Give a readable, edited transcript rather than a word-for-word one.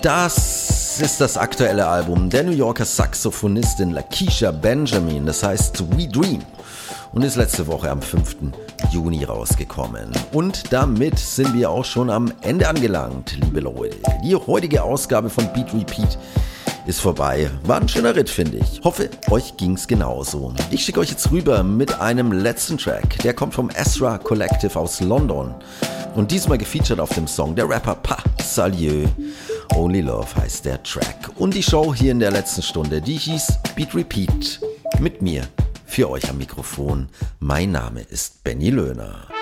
Das ist das aktuelle Album der New Yorker Saxophonistin Lakeisha Benjamin, das heißt We Dream, und ist letzte Woche am 5. Juni rausgekommen. Und damit sind wir auch schon am Ende angelangt, liebe Leute. Die heutige Ausgabe von Beat Repeat ist vorbei. War ein schöner Ritt, finde ich. Hoffe, euch ging's genauso. Ich schicke euch jetzt rüber mit einem letzten Track. Der kommt vom Ezra Collective aus London. Und diesmal gefeatured auf dem Song der Rapper Pa Salieu. Only Love heißt der Track. Und die Show hier in der letzten Stunde, die hieß Beat Repeat. Mit mir, für euch am Mikrofon. Mein Name ist Benny Löhner.